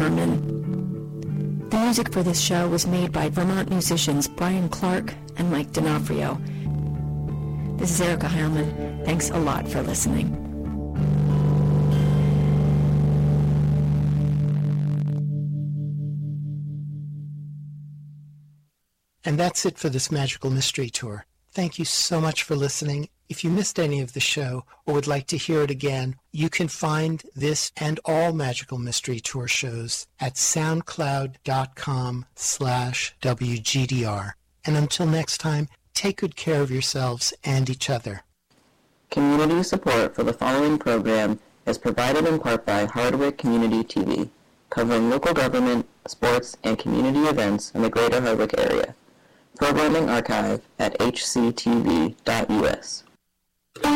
Herman. The music for this show was made by Vermont musicians Brian Clark and Mike D'Onofrio. This is Erica Heilman. Thanks a lot for listening. And that's it for this Magical Mystery Tour. Thank you so much for listening. If you missed any of the show or would like to hear it again, you can find this and all Magical Mystery Tour shows at soundcloud.com/WGDR. And until next time, take good care of yourselves and each other. Community support for the following program is provided in part by Hardwick Community TV, covering local government, sports, and community events in the greater Hardwick area. Programming archive at hctv.us.